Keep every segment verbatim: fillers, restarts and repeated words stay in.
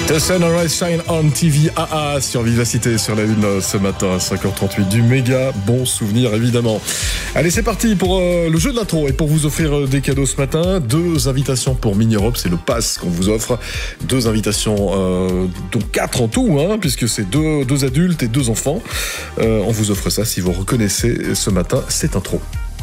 The Sunrise Shine on T V A A sur Vivacité sur la Lune ce matin à cinq heures trente-huit. Du méga bon souvenir évidemment. Allez, c'est parti pour euh, le jeu de l'intro et pour vous offrir euh, des cadeaux ce matin. Deux invitations pour Mini Europe, c'est le pass qu'on vous offre. Deux invitations, euh, donc quatre en tout, hein, puisque c'est deux, deux adultes et deux enfants. Euh, on vous offre ça si vous reconnaissez ce matin cette intro.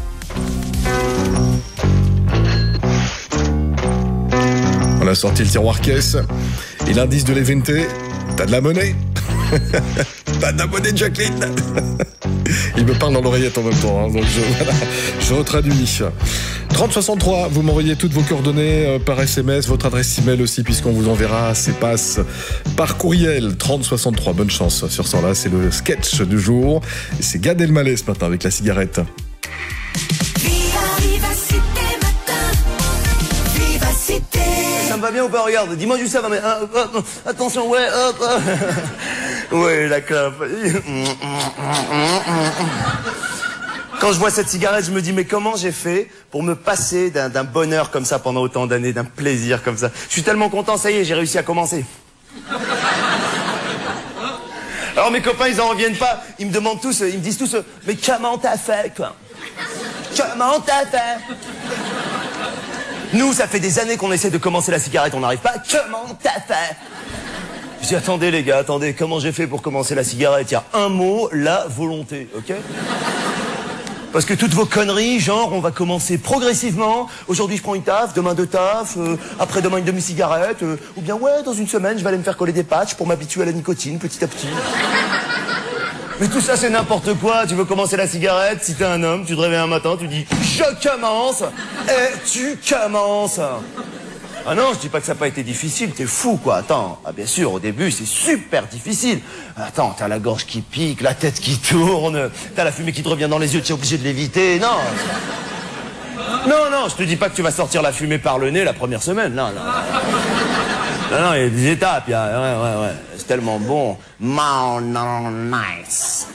On a sorti le tiroir caisse et l'indice de l'Evente. T'as de la monnaie? T'as de la monnaie, Jacqueline? Il me parle dans l'oreillette en même temps, hein, donc je, voilà, je retraduis. trente soixante-trois, vous m'envoyez toutes vos coordonnées euh, par S M S, votre adresse email aussi, puisqu'on vous enverra ces passes par courriel. trente soixante-trois, bonne chance sur ça là, c'est le sketch du jour. Et c'est Gad Elmaleh ce matin avec la cigarette. Ça me va bien ou pas? Regarde, dis-moi juste ça va, mais ah, ah, attention, ouais, hop, hop. Ouais, la clope. Quand je vois cette cigarette, je me dis, mais comment j'ai fait pour me passer d'un, d'un bonheur comme ça pendant autant d'années, d'un plaisir comme ça? Je suis tellement content, ça y est, j'ai réussi à commencer. Alors mes copains, ils en reviennent pas, ils me demandent tous, ils me disent tous, mais comment t'as fait, quoi? Comment t'as fait? Nous, ça fait des années qu'on essaie de commencer la cigarette, on n'arrive pas. Comment t'as fait? Je dis, attendez les gars, attendez, comment j'ai fait pour commencer la cigarette? Il y a un mot, la volonté, ok? Parce que toutes vos conneries, genre, on va commencer progressivement. Aujourd'hui, je prends une taf, demain deux taf, euh, après-demain une demi-cigarette, euh, ou bien, ouais, dans une semaine, je vais aller me faire coller des patchs pour m'habituer à la nicotine, petit à petit. Mais tout ça, c'est n'importe quoi. Tu veux commencer la cigarette, si t'es un homme, tu te réveilles un matin, tu dis « Je commence !» et tu commences. Ah non, je dis pas que ça n'a pas été difficile, t'es fou, quoi. Attends, ah bien sûr, au début, c'est super difficile. Attends, t'as la gorge qui pique, la tête qui tourne, t'as la fumée qui te revient dans les yeux, tu es obligé de l'éviter. Non. Non, non, je te dis pas que tu vas sortir la fumée par le nez la première semaine. Non, non. Non, non, il y a des étapes, il y a... Ouais, ouais, ouais. C'est tellement bon. Man, non, nice.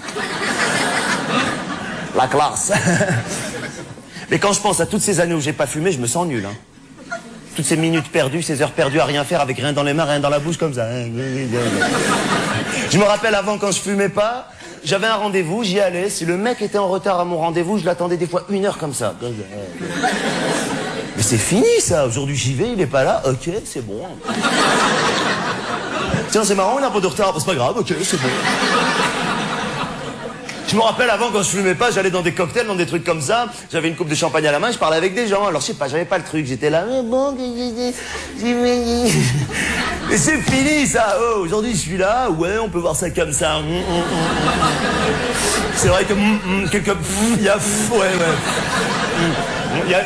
La classe. Mais quand je pense à toutes ces années où j'ai pas fumé, je me sens nul, hein. Toutes ces minutes perdues, ces heures perdues à rien faire, avec rien dans les mains, rien dans la bouche, comme ça. Je me rappelle avant, quand je fumais pas, j'avais un rendez-vous, j'y allais. Si le mec était en retard à mon rendez-vous, je l'attendais des fois une heure comme ça. Mais c'est fini, ça. Aujourd'hui, j'y vais, il est pas là. Ok, c'est bon. Tiens, c'est marrant, il a un peu de retard. C'est pas grave, ok, c'est bon. Je me rappelle avant, quand je fumais pas, j'allais dans des cocktails, dans des trucs comme ça. J'avais une coupe de champagne à la main, je parlais avec des gens. Alors, je sais pas, j'avais pas le truc. J'étais là, mais bon, mais c'est fini, ça. Oh, aujourd'hui, je suis là. Ouais, on peut voir ça comme ça. C'est vrai que quelque... Il y a... Ouais, ouais. Il y a...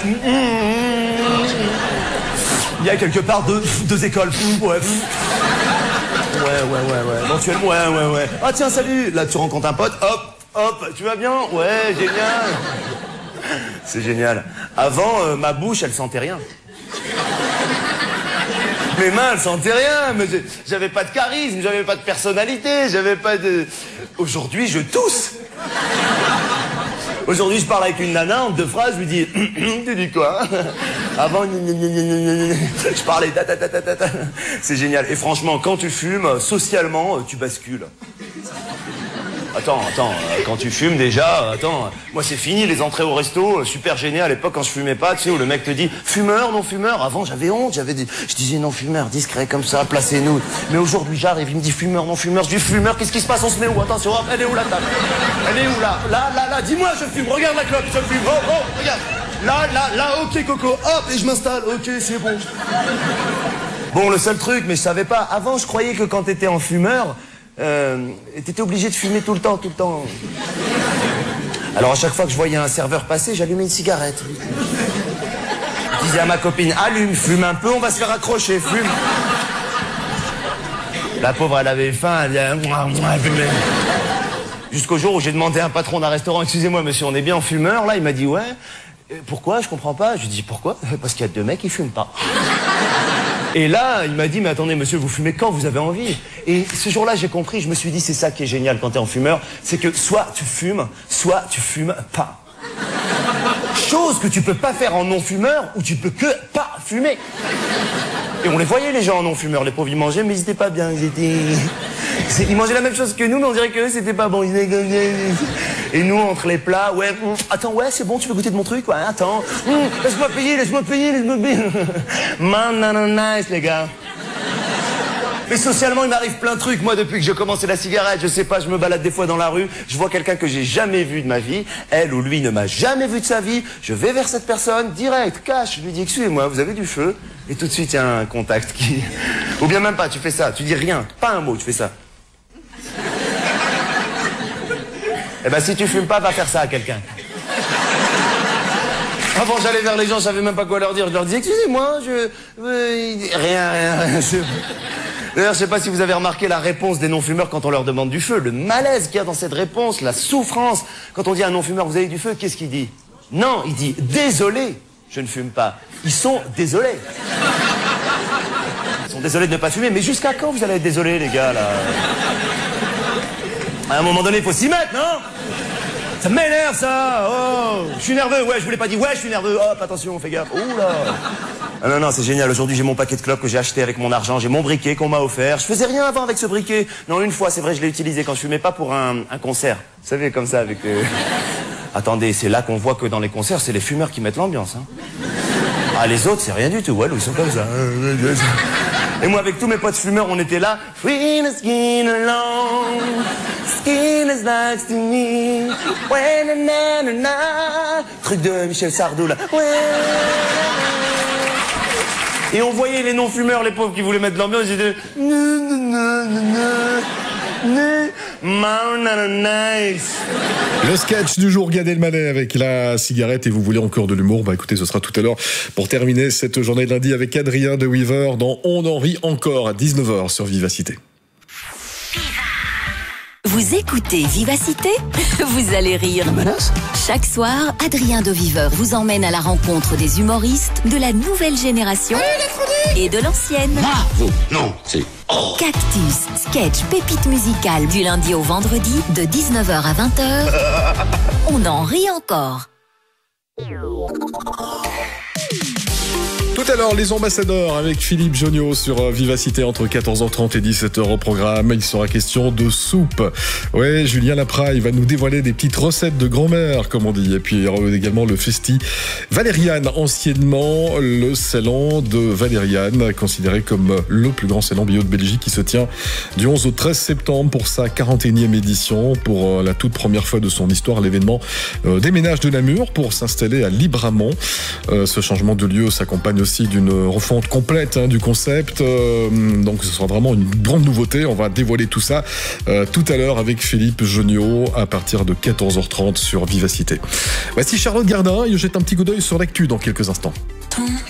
Il y a quelque part deux, deux écoles. Ouais. Ouais, ouais, ouais, ouais. Éventuellement, ouais, ouais, ouais. Ah, tiens, salut. Là, tu rencontres un pote. Hop. Hop, tu vas bien? Ouais, génial. C'est génial. Avant, euh, ma bouche, elle sentait rien. Mes mains, elles sentaient rien. Mais j'avais pas de charisme, j'avais pas de personnalité, j'avais pas de... Aujourd'hui, je tousse. Aujourd'hui, je parle avec une nana, en deux phrases, je lui dis... Tu dis quoi? Avant, je parlais... Ta, ta, ta, ta, ta, ta. C'est génial. Et franchement, quand tu fumes, socialement, tu bascules. Attends, attends, quand tu fumes déjà, attends, moi c'est fini les entrées au resto, super gêné à l'époque quand je fumais pas, tu sais, où le mec te dit fumeur, non fumeur. Avant j'avais honte, j'avais des... je disais non fumeur, discret comme ça, placez-nous. Mais aujourd'hui j'arrive, il me dit fumeur, non fumeur, je dis fumeur, qu'est-ce qui se passe, on se met où? Attention, hop, elle est où la table? Elle est où là? Là, là, là, dis-moi, je fume, regarde la clope, je fume, oh, oh, regarde. Là, là, là, ok Coco, hop, et je m'installe, ok, c'est bon. Bon, le seul truc, mais je savais pas, avant je croyais que quand t'étais en fumeur, Euh, t'étais obligé de fumer tout le temps, tout le temps. Alors à chaque fois que je voyais un serveur passer, j'allumais une cigarette. Je disais à ma copine, allume, fume un peu, on va se faire accrocher, fume. La pauvre, elle avait faim, elle disait... Jusqu'au jour où j'ai demandé à un patron d'un restaurant, excusez-moi monsieur, on est bien en fumeur, là, il m'a dit, ouais. Pourquoi? Je comprends pas. Je lui dis, pourquoi? Parce qu'il y a deux mecs qui fument pas. Et là, il m'a dit, mais attendez, monsieur, vous fumez quand vous avez envie? Et ce jour-là, j'ai compris, je me suis dit, c'est ça qui est génial quand t'es en fumeur, c'est que soit tu fumes, soit tu fumes pas. Chose que tu peux pas faire en non-fumeur, où tu peux que pas fumer. Et on les voyait, les gens non-fumeurs. Les pauvres, ils mangeaient, mais ils étaient pas bien. Ils étaient... Ils mangeaient la même chose que nous, mais on dirait qu'eux, c'était pas bon. Et nous, entre les plats, ouais, mm, attends, ouais, c'est bon, tu veux goûter de mon truc? Ouais, attends. Mm, laisse-moi payer, laisse-moi payer, laisse-moi payer. Man, nan, nan, nice, les gars. Mais socialement, il m'arrive plein de trucs. Moi, depuis que j'ai commencé la cigarette, je sais pas, je me balade des fois dans la rue, je vois quelqu'un que j'ai jamais vu de ma vie, elle ou lui ne m'a jamais vu de sa vie, je vais vers cette personne, direct, cash, je lui dis, excusez-moi, vous avez du feu? Et tout de suite, il y a un contact qui... Ou bien même pas, tu fais ça, tu dis rien, pas un mot, tu fais ça. Eh ben, si tu fumes pas, va faire ça à quelqu'un. Avant, j'allais vers les gens, je savais même pas quoi leur dire. Je leur disais, excusez-moi, je... Euh, rien, rien, rien. D'ailleurs, je sais pas si vous avez remarqué la réponse des non-fumeurs quand on leur demande du feu. Le malaise qu'il y a dans cette réponse, la souffrance. Quand on dit à un non-fumeur, vous avez du feu, qu'est-ce qu'il dit? Non, il dit, désolé, je ne fume pas. Ils sont désolés. Ils sont désolés de ne pas fumer. Mais jusqu'à quand vous allez être désolés, les gars, là? À un moment donné, il faut s'y mettre, non? Ça m'énerve, ça. Oh, je suis nerveux. Ouais, je vous l'ai pas dit. Ouais, je suis nerveux. Hop, attention, fais gaffe. Ouh là. Ah non, non, c'est génial. Aujourd'hui, j'ai mon paquet de clopes que j'ai acheté avec mon argent. J'ai mon briquet qu'on m'a offert. Je faisais rien avant avec ce briquet. Non, une fois, c'est vrai, je l'ai utilisé quand je fumais pas pour un, un concert. Vous savez, comme ça, avec... Euh... Attendez, c'est là qu'on voit que dans les concerts, c'est les fumeurs qui mettent l'ambiance. Hein. Ah, les autres, c'est rien du tout. Ouais, ils sont comme ça. Et moi, avec tous mes potes fumeurs, on était là. Free the skin alone. Skin is nice to me. Ouais, na, na, na, na. Truc de Michel Sardou, là. Ouais. Et on voyait les non-fumeurs, les pauvres qui voulaient mettre de l'ambiance, ils disaient... Nice. Le sketch du jour, Gad Elmaleh avec la cigarette, et vous voulez encore de l'humour, bah écoutez, ce sera tout à l'heure pour terminer cette journée de lundi avec Adrien de Weaver dans On en rit encore à dix-neuf heures sur Vivacité. Vous écoutez Vivacité? Vous allez rire. Chaque soir, Adrien de Weaver vous emmène à la rencontre des humoristes de la nouvelle génération et de l'ancienne. Bravo. Non, c'est... Oh. Cactus, sketch, pépite musicale du lundi au vendredi de dix-neuf heures à vingt heures. On en rit encore. Tout à l'heure, les ambassadeurs avec Philippe Jonio sur Vivacité entre quatorze heures trente et dix-sept heures au programme. Il sera question de soupe. Ouais, Julien Lapra, il va nous dévoiler des petites recettes de grand-mère, comme on dit. Et puis, il y aura également le Festi Valériane, anciennement le salon de Valériane, considéré comme le plus grand salon bio de Belgique, qui se tient du onze au treize septembre pour sa quarante et unième édition. Pour la toute première fois de son histoire, l'événement euh, déménage de Namur pour s'installer à Libramont. Euh, ce changement de lieu s'accompagne aussi d'une refonte complète hein, du concept, euh, donc ce sera vraiment une grande nouveauté. On va dévoiler tout ça euh, tout à l'heure avec Philippe Jonio à partir de quatorze heures trente sur Vivacité. Voici Charlotte Gardin, il jette un petit coup d'œil sur l'actu dans quelques instants.